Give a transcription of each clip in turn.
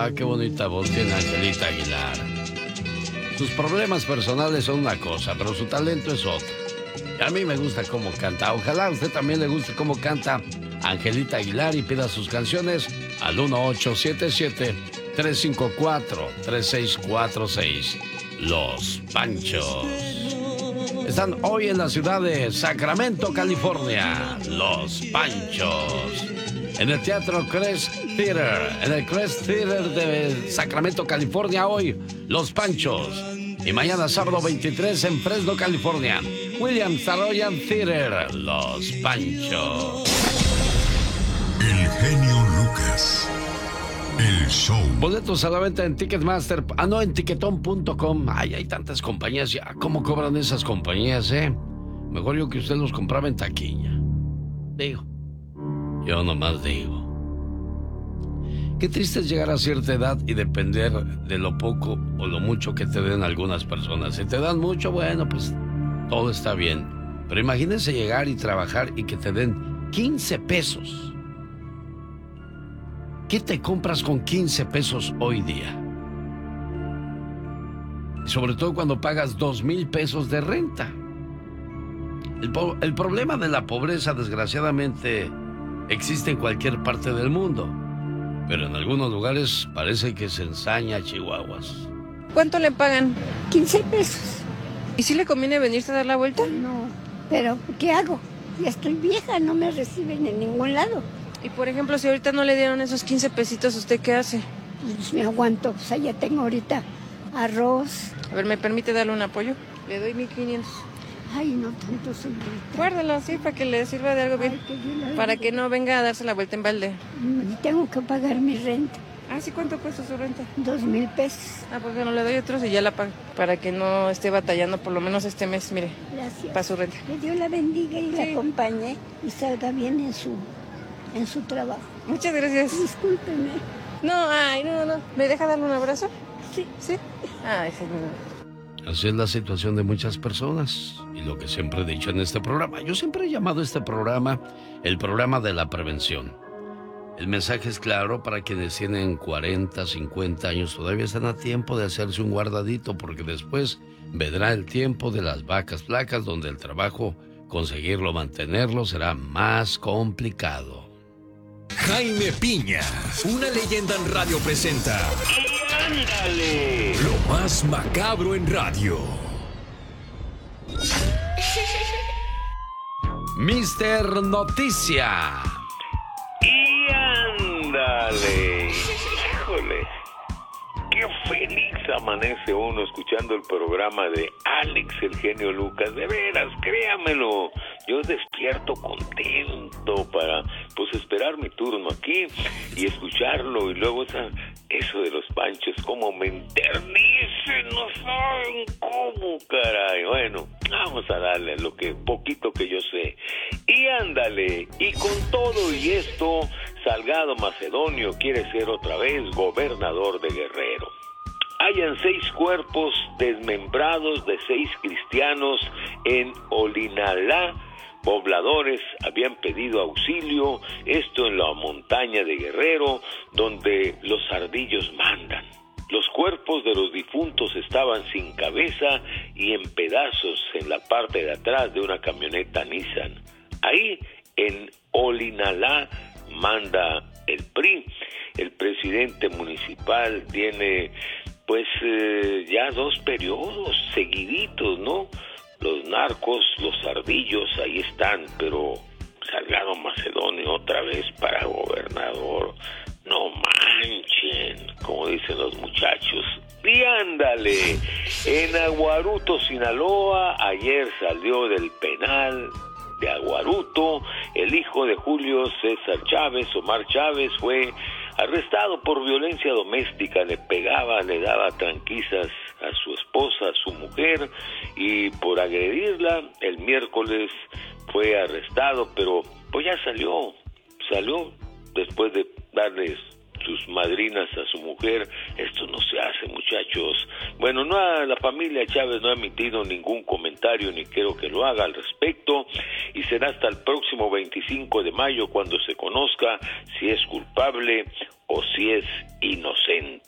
qué bonita voz tiene Angelita Aguilar. Sus problemas personales son una cosa, pero su talento es otra. Y a mí me gusta cómo canta. Ojalá a usted también le guste cómo canta Angelita Aguilar y pida sus canciones al 1877-354-3646. Los Panchos. Están hoy en la ciudad de Sacramento, California. Los Panchos. En el Teatro Crest Theater. En el Crest Theater de Sacramento, California, hoy. Los Panchos. Y mañana, sábado 23, en Fresno, California. Williams Saroyan Theater. Los Panchos. El genio Lucas. El show. Boletos a la venta en Ticketmaster. En Tiquetón.com. Ay, hay tantas compañías ya. ¿Cómo cobran esas compañías, Mejor yo que usted los compraba en taquilla. Digo. Yo nomás digo. Qué triste es llegar a cierta edad y depender de lo poco o lo mucho que te den algunas personas. Si te dan mucho, bueno, pues todo está bien. Pero imagínense llegar y trabajar y que te den 15 pesos. ¿Qué te compras con 15 pesos hoy día? Y sobre todo cuando pagas 2,000 pesos de renta. El problema de la pobreza, desgraciadamente, existe en cualquier parte del mundo. Pero en algunos lugares parece que se ensaña chihuahuas. ¿Cuánto le pagan? 15 pesos. ¿Y si le conviene venirse a dar la vuelta? No, pero ¿qué hago? Ya estoy vieja, no me reciben en ningún lado. Y por ejemplo, si ahorita no le dieron esos 15 pesitos, ¿usted qué hace? Pues me aguanto, pues allá tengo ahorita arroz. A ver, ¿me permite darle un apoyo? Le doy 1,500. Ay, no tanto, señorita. Guárdalo, sí, para que le sirva de algo bien. Para que no venga a darse la vuelta en balde. Y tengo que pagar mi renta. Ah, ¿sí? ¿Cuánto cuesta su renta? 2,000 pesos. Ah, pues no le doy otros y ya la pago. Para que no esté batallando por lo menos este mes, mire. Gracias. Para su renta. Que Dios la bendiga y Sí. la acompañe y salga bien en su trabajo. Muchas gracias. Discúlpeme. No. ¿Me deja darle un abrazo? Sí. ¿Sí? Ay, señor. Así es la situación de muchas personas y lo que siempre he dicho en este programa. Yo siempre he llamado a este programa el programa de la prevención. El mensaje es claro para quienes tienen 40, 50 años. Todavía están a tiempo de hacerse un guardadito porque después vendrá el tiempo de las vacas flacas donde el trabajo, conseguirlo, mantenerlo será más complicado. Jaime Piña, una leyenda en radio presenta. ¡Y ándale! Lo más macabro en radio. Mister Noticia. ¡Y ándale! ¡Híjole! ¡Qué feliz amanece uno escuchando el programa de Alex, el genio Lucas! De veras, créamelo. Yo despierto contento para, pues, esperar mi turno aquí y escucharlo. Y luego eso de los Panchos, como me enternecen, no saben cómo, caray. Bueno, vamos a darle lo que poquito que yo sé. Y ándale, y con todo y esto, Salgado Macedonio quiere ser otra vez gobernador de Guerrero. Hallan 6 cuerpos desmembrados de 6 cristianos en Olinalá. Pobladores habían pedido auxilio, esto en la montaña de Guerrero, donde los ardillos mandan. Los cuerpos de los difuntos estaban sin cabeza y en pedazos en la parte de atrás de una camioneta Nissan. Ahí, en Olinalá, manda el PRI. El presidente municipal tiene, pues, ya 2 periodos seguiditos, ¿no? Los narcos, los ardillos, ahí están, pero Salgado Macedonio otra vez para gobernador. No manchen, como dicen los muchachos. Y ándale, en Aguaruto, Sinaloa, ayer salió del penal de Aguaruto el hijo de Julio César Chávez, Omar Chávez, fue arrestado por violencia doméstica. Le pegaba, le daba tranquilizas a su esposa, a su mujer, y por agredirla el miércoles fue arrestado, pero pues ya salió después de darles sus madrinas a su mujer. Esto no se hace, muchachos. Bueno, la familia Chávez no ha emitido ningún comentario ni quiero que lo haga al respecto, y será hasta el próximo 25 de mayo cuando se conozca si es culpable o si es inocente.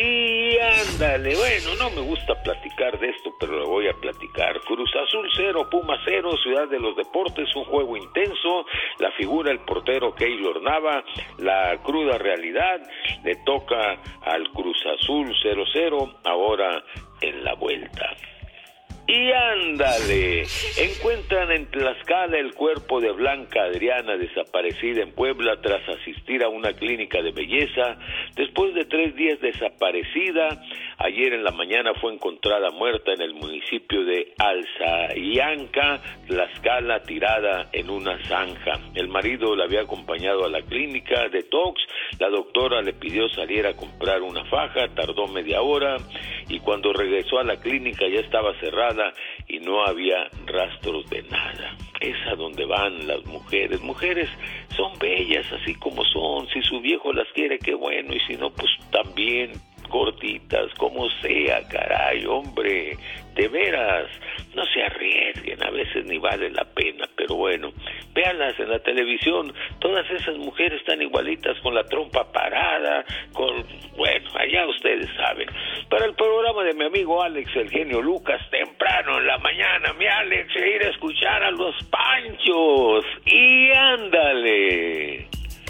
Y ándale, bueno, no me gusta platicar de esto, pero lo voy a platicar. Cruz Azul 0, Puma 0, Ciudad de los Deportes, un juego intenso. La figura el portero Keylor Nava, la cruda realidad, le toca al Cruz Azul 0-0, ahora en la vuelta. Y ándale, encuentran en Tlaxcala el cuerpo de Blanca Adriana, desaparecida en Puebla tras asistir a una clínica de belleza. Después de 3 días desaparecida, ayer en la mañana fue encontrada muerta en el municipio de Alzayanca, Tlaxcala, tirada en una zanja. El marido la había acompañado a la clínica detox, la doctora le pidió salir a comprar una faja, tardó media hora y cuando regresó a la clínica ya estaba cerrada y no había rastros de nada. Es a donde van las mujeres. Mujeres son bellas así como son. Si su viejo las quiere, qué bueno, y si no, pues también cortitas, como sea, caray, hombre, de veras, no se arriesguen, a veces ni vale la pena, pero bueno, véanlas en la televisión, todas esas mujeres están igualitas, con la trompa parada, bueno, allá ustedes saben. Para el programa de mi amigo Alex, el genio Lucas, temprano en la mañana, mi Alex, ir a escuchar a los Panchos, y ándale.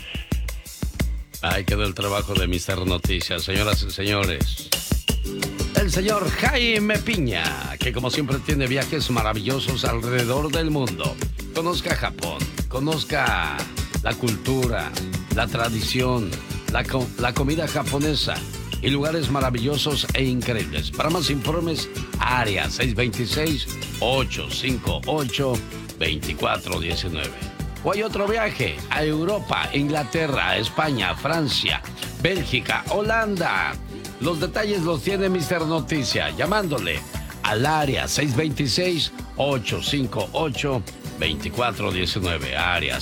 Ahí quedó el trabajo de Mr. Noticias, señoras y señores. El señor Jaime Piña, que como siempre tiene viajes maravillosos alrededor del mundo. Conozca Japón, conozca la cultura, la tradición, la comida japonesa y lugares maravillosos e increíbles. Para más informes, área 626-858-2419. O hay otro viaje a Europa, Inglaterra, España, Francia, Bélgica, Holanda. Los detalles los tiene Mr. Noticia llamándole al área 626-858-2419. Área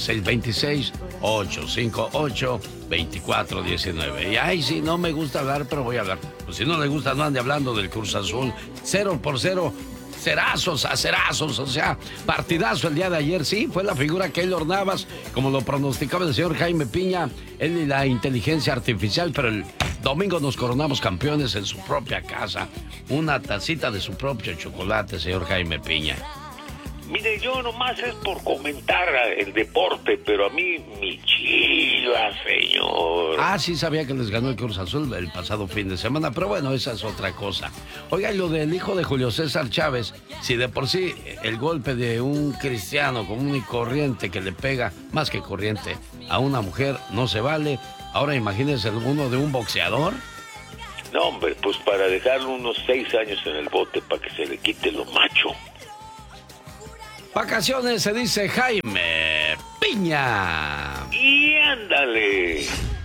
626-858-2419. Y ay, si no me gusta hablar, pero voy a hablar. Pues si no le gusta, no ande hablando del Cruz Azul. 0-0. Cerazos a cerazos, o sea, partidazo el día de ayer. Sí, fue la figura Keylor Navas, como lo pronosticaba el señor Jaime Piña, él y la inteligencia artificial, pero el domingo nos coronamos campeones en su propia casa. Una tacita de su propio chocolate, señor Jaime Piña. Mire, yo nomás es por comentar el deporte, pero a mí mi Chivas, señor. Ah, sí sabía que les ganó el Cruz Azul el pasado fin de semana, pero bueno, esa es otra cosa. Oiga, y lo del hijo de Julio César Chávez, si de por sí el golpe de un cristiano común y corriente que le pega, más que corriente, a una mujer no se vale, ahora imagínense uno de un boxeador. No, hombre, pues para dejarlo unos 6 años en el bote para que se le quite lo macho. Vacaciones, se dice Jaime Piña. Y ándale.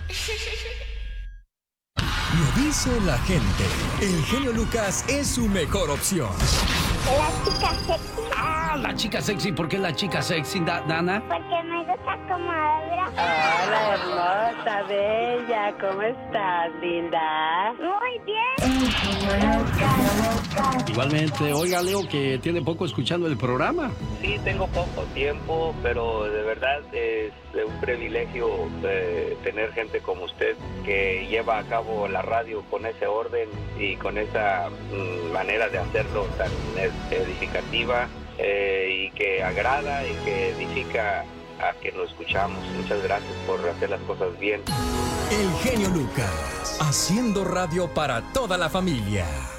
Lo dice la gente. El genio Lucas es su mejor opción. La chica sexy. Ah, la chica sexy. ¿Por qué la chica sexy, Dana? Porque me gusta como habla. Hola, hermosa, bella. ¿Cómo estás, linda? Muy bien. Igualmente, oiga, Leo, que tiene poco escuchando el programa. Sí, tengo poco tiempo, pero de verdad es un privilegio tener gente como usted que lleva a cabo la radio con ese orden y con esa manera de hacerlo tan edificativa y que agrada y que edifica a quien lo escuchamos. Muchas gracias por hacer las cosas bien. El genio Lucas, haciendo radio para toda la familia.